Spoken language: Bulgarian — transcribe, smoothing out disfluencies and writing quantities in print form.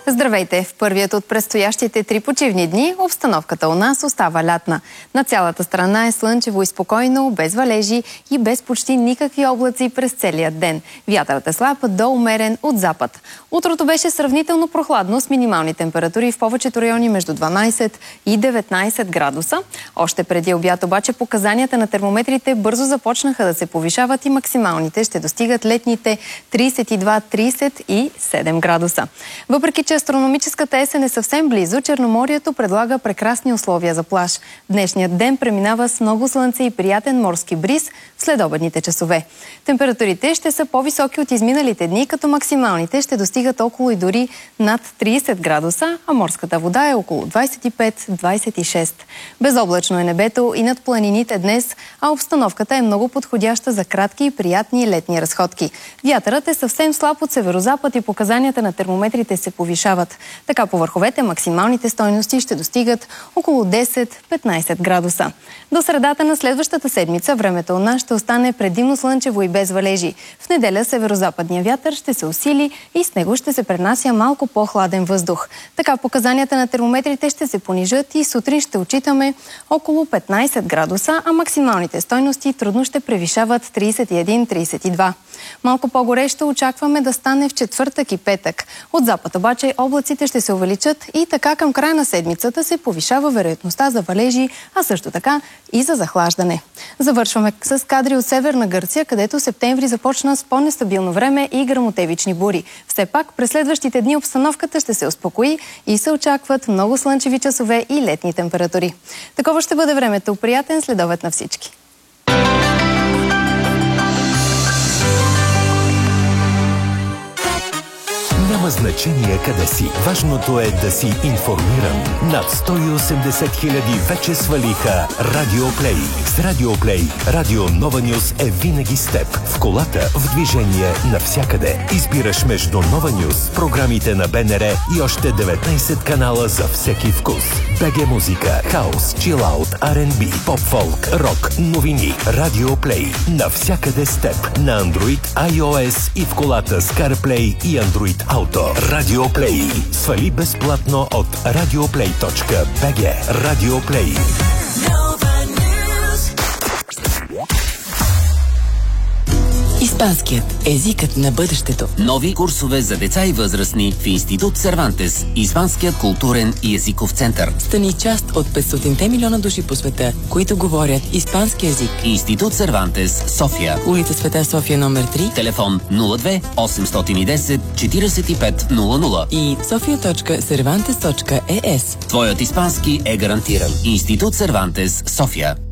Здравейте! В първият от предстоящите 3 почивни дни обстановката у нас остава лятна. На цялата страна е слънчево и спокойно, без валежи и без почти никакви облаци през целия ден. Вятърът е слаб до умерен от запад. Утрото беше сравнително прохладно с минимални температури в повечето райони между 12 и 19 градуса. Още преди обяд обаче показанията на термометрите бързо започнаха да се повишават и максималните ще достигат летните 32-37 градуса. Въпреки че астрономическата есен е съвсем близо, Черноморието предлага прекрасни условия за плаж. Днешният ден преминава с много слънце и приятен морски бриз в следобедните часове. Температурите ще са по-високи от изминалите дни, като максималните ще достигат около и дори над 30 градуса, а морската вода е около 25-26. Безоблачно е небето и над планините днес, а обстановката е много подходяща за кратки и приятни летни разходки. Вятърът е съвсем слаб от северозапад и показанията на термометрите се повишават. Така по върховете максималните стойности ще достигат около 10-15 градуса. До средата на следващата седмица времето у нас ще остане предимно слънчево и без валежи. В неделя северозападния вятър ще се усили и с него ще се пренася малко по-хладен въздух. Така показанията на термометрите ще се понижат и сутрин ще отчитаме около 15 градуса, а максималните стойности трудно ще превишават 31-32. Малко по-горещо очакваме да стане в четвъртък и петък. От запад обаче облаците ще се увеличат и така към края на седмицата се повишава вероятността за валежи, а също така и за захлаждане. Завършваме с кадри от Северна Гърция, където септември започна с по-нестабилно време и гръмотевични бури. Все пак през следващите дни обстановката ще се успокои и се очакват много слънчеви часове и летни температури. Такова ще бъде времето. Приятен следобед на всички! Няма значение къде си. Важното е да си информиран. Над 180 хиляди вече свалиха Радиоплей. С Радиоплей Радио Нова Нюс е винаги с теб. В колата, в движение, навсякъде. Избираш между Нова Нюс, програмите на БНР и още 19 канала за всеки вкус. БГ музика, хаос, чилаут, R&B, поп-фолк, рок, новини. Радиоплей. Навсякъде с теб. На Android, iOS и в колата с CarPlay и Android Auto. Радиоплей. Свали безплатно от radioplay.bg. Радиоплей. Испанският езикът на бъдещето. Нови курсове за деца и възрастни в Институт Сервантес, Испанският културен и езиков център. Стани част от 500 милиона души по света, които говорят испански език. Институт Сервантес, София. Улица Света София номер 3. Телефон 02 810 45 00 и sofia.cervantes.es. Твоят испански е гарантиран. Институт Сервантес, София.